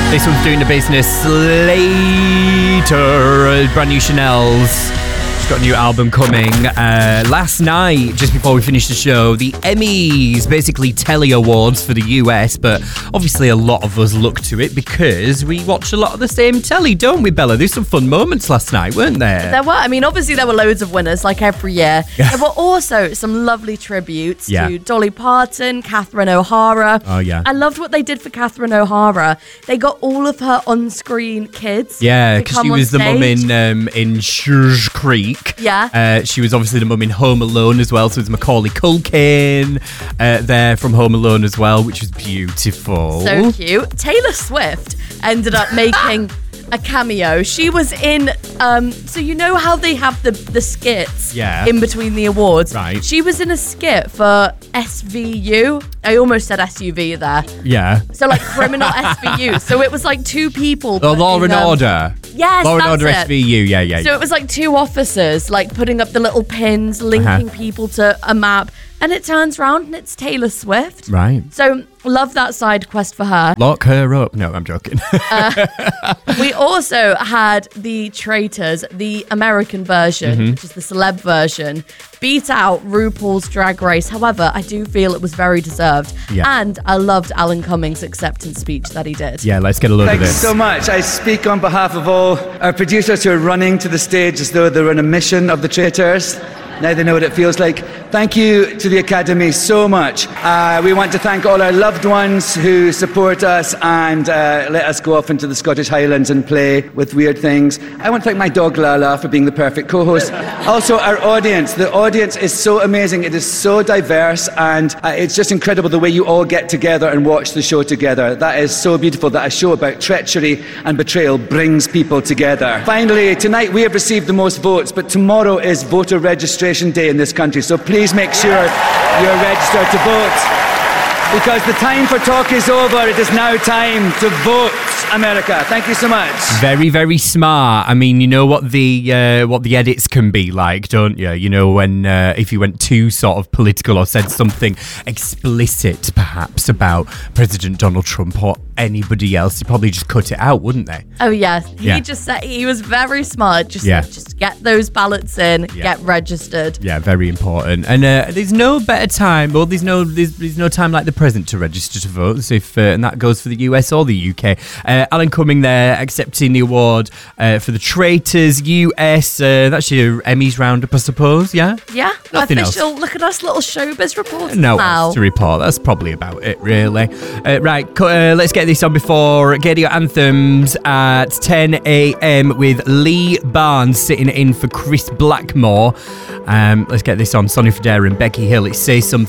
This one's doing the business later. Brand new Chanel's. She's got a new album coming. Last night, just before we finished the show, the Emmys, basically telly awards for the US, but obviously a lot of us look to it because we watch a lot of the same telly, don't we, Bella? There's some fun moments last night, weren't there? There were. I mean, obviously there were loads of winners, like every year. There were also some lovely tributes to Dolly Parton, Catherine O'Hara. Oh, yeah. I loved what they did for Catherine O'Hara. They got all of her on-screen kids. Yeah, because she was the mum in Schitt's Creek. Yeah. She was obviously the mum in Home Alone as well. So it was Macaulay Culkin there from Home Alone as well, which was beautiful. So cute. Taylor Swift ended up making a cameo. She was in, so you know how they have the skits in between the awards? Right. She was in a skit for SVU. I almost said SUV there. Yeah. So like criminal SVU. So it was like two people. Oh, Law and Order. Yes, Law and Order that's it. SVU, yeah. So it was like two officers like putting up the little pins, linking people to a map. And it turns around and it's Taylor Swift. Right. So love that side quest for her. Lock her up. No, I'm joking. We also had the Traitors, the American version, which is the celeb version, beat out RuPaul's Drag Race. However, I do feel it was very deserved. Yeah. And I loved Alan Cummings' acceptance speech that he did. Yeah, let's get a load of Thanks this. so much. I speak on behalf of all our producers who are running to the stage as though they're on a mission of the Traitors. Now they know what it feels like. Thank you to the Academy so much. We want to thank all our loved ones who support us and let us go off into the Scottish Highlands and play with weird things. I want to thank my dog Lala for being the perfect co-host. Also our audience. The audience is so amazing. It is so diverse and it's just incredible the way you all get together and watch the show together. That is so beautiful that a show about treachery and betrayal brings people together. Finally, tonight we have received the most votes, but tomorrow is voter registration day in this country, so please make sure you're registered to vote, because the time for talk is over. It is now time to vote, America. Thank you so much. Very, very smart. I mean, you know what the edits can be like, don't you? You know, when if you went too sort of political or said something explicit, perhaps, about President Donald Trump or anybody else, they probably just cut it out, wouldn't they? Oh yeah, he just said he was very smart. Just get those ballots in, get registered. Yeah, very important. And there's no better time. Well, there's no time like the present to register to vote. If and that goes for the US or the UK. Alan Cumming there accepting the award for the Traitors US. That's your Emmys roundup, I suppose. Yeah. Yeah. Nothing official. else. Look at us, little showbiz reporters. No now. else to report. That's probably about it, really. Right, let's get this on before get your anthems at 10 a.m. with Lee Barnes sitting in for Chris Blackmore. Let's get this on. Sonny Fodera and Becky Hill. It Say Something.